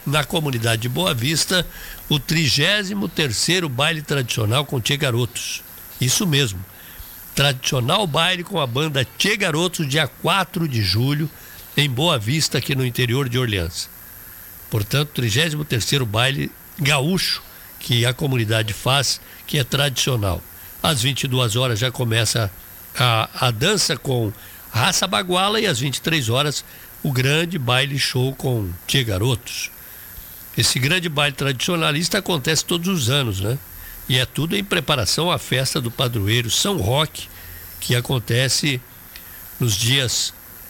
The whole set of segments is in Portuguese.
na comunidade de Boa Vista, o 33º baile tradicional com Tchê Garotos. Isso mesmo, tradicional baile com a banda Tchê Garotos, dia 4 de julho, em Boa Vista, aqui no interior de Orleans. Portanto, 33º baile gaúcho que a comunidade faz, que é tradicional. Às 22 horas já começa a dança com Raça Baguala e às 23 horas o grande baile show com Tchê Garotos. Esse grande baile tradicionalista acontece todos os anos, né? E é tudo em preparação à festa do padroeiro São Roque, que acontece nos dias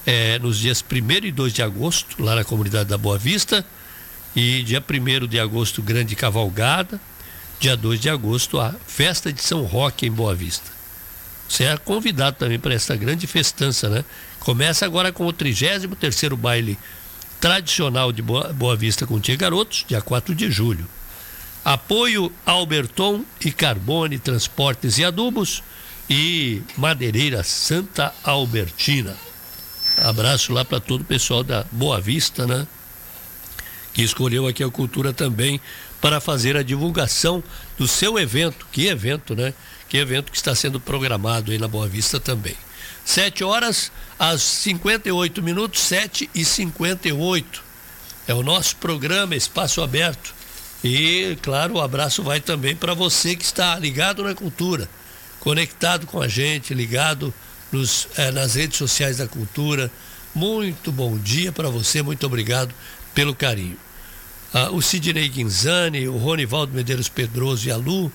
1º e 2 de agosto, lá na comunidade da Boa Vista, e dia 1º de agosto, grande cavalgada, dia 2 de agosto, a festa de São Roque em Boa Vista. Você é convidado também para essa grande festança, né? Começa agora com o 33º baile tradicional de Boa Vista com Tchê Garotos, dia 4 de julho. Apoio Alberton e Carbone Transportes e Adubos e Madeireira Santa Albertina. Abraço lá para todo o pessoal da Boa Vista, né? Que escolheu aqui a Cultura também para fazer a divulgação do seu evento. Que evento, né? Que evento que está sendo programado aí na Boa Vista também. 7 horas, às 58 minutos, 7h58. É o nosso programa Espaço Aberto. E, claro, o abraço vai também para você que está ligado na Cultura, conectado com a gente, ligado nas redes sociais da Cultura. Muito bom dia para você, muito obrigado pelo carinho. O Sidney Guinzani, o Ronivaldo Medeiros Pedroso e a Lu,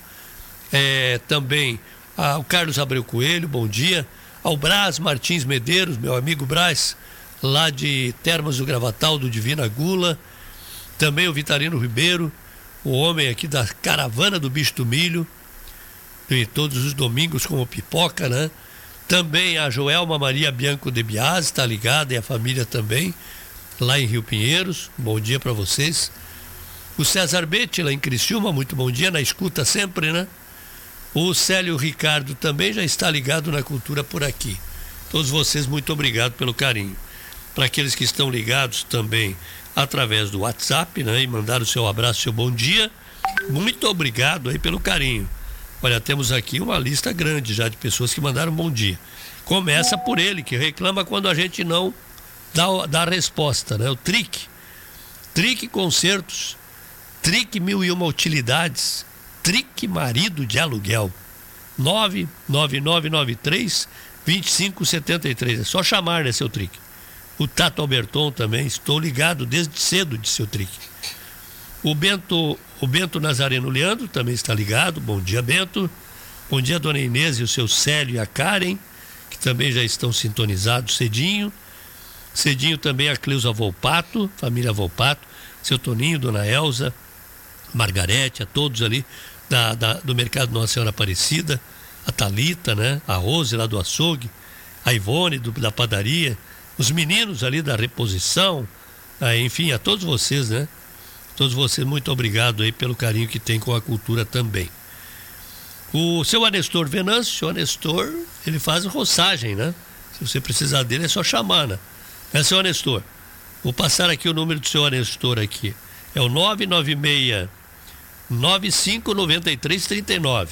também o Carlos Abreu Coelho, bom dia. Ao Brás Martins Medeiros, meu amigo Brás, lá de Termas do Gravatal, do Divina Gula. Também o Vitalino Ribeiro, o homem aqui da Caravana do Bicho do Milho, e todos os domingos com o Pipoca, né? Também a Joelma Maria Bianco de Biase, está ligada, e a família também, lá em Rio Pinheiros, bom dia para vocês. O César Betti, lá em Criciúma, muito bom dia, na escuta sempre, né? O Célio Ricardo também já está ligado na Cultura por aqui. Todos vocês, muito obrigado pelo carinho. Para aqueles que estão ligados também através do WhatsApp, né? E mandaram o seu abraço, seu bom dia, muito obrigado aí pelo carinho. Olha, temos aqui uma lista grande já de pessoas que mandaram bom dia. Começa por ele, que reclama quando a gente não dá a resposta, né? O Trick Concertos, Trick 1001 Utilidades, Trick Marido de Aluguel, 99993-2573. É só chamar, né, seu Trick? O Tato Alberton também, estou ligado desde cedo de seu Trick. O Bento Nazareno Leandro também está ligado, bom dia, Bento. Bom dia, dona Inês e o seu Célio e a Karen, que também já estão sintonizados cedinho. Cedinho também a Cleusa Volpato, família Volpato, seu Toninho, dona Elza, Margarete, a todos ali do Mercado Nossa Senhora Aparecida, a Thalita, né? A Rose lá do açougue, a Ivone da padaria, os meninos ali da reposição, enfim, a todos vocês, né? Todos vocês, muito obrigado aí pelo carinho que tem com a Cultura também. O seu Anestor Venâncio, o Anestor, ele faz roçagem, né? Se você precisar dele é só chamar, né? Seu Anestor, vou passar aqui o número do seu Anestor aqui. É o 996-959339.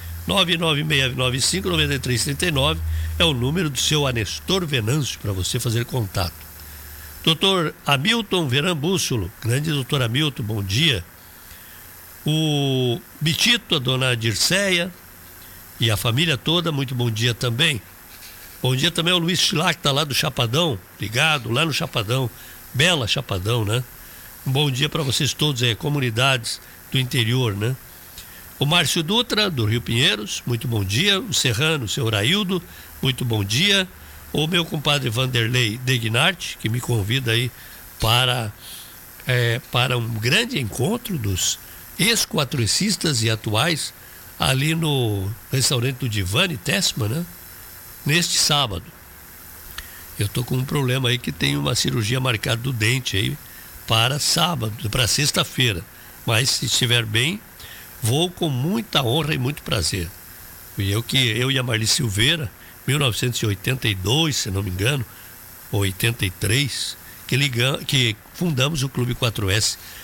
996-959339 é o número do seu Anestor Venâncio para você fazer contato. Doutor Hamilton Verambússulo, grande doutor Hamilton, bom dia. O Bitito, a dona Dirceia e a família toda, muito bom dia também. Bom dia também ao Luiz Chilá, que está lá do Chapadão, ligado lá no Chapadão, Bela Chapadão, né? Um bom dia para vocês todos aí, comunidades do interior, né? O Márcio Dutra, do Rio Pinheiros, muito bom dia. O Serrano, o seu Raildo, muito bom dia. O meu compadre Vanderlei Degnart, que me convida aí para um grande encontro dos ex-quatrocistas e atuais ali no restaurante do Divani Tessman, né? Neste sábado. Eu tô com um problema aí que tem uma cirurgia marcada do dente aí para sábado, para sexta-feira. Mas se estiver bem, vou com muita honra e muito prazer. Eu e a Marli Silveira, 1982, se não me engano, ou 83, que fundamos o Clube 4S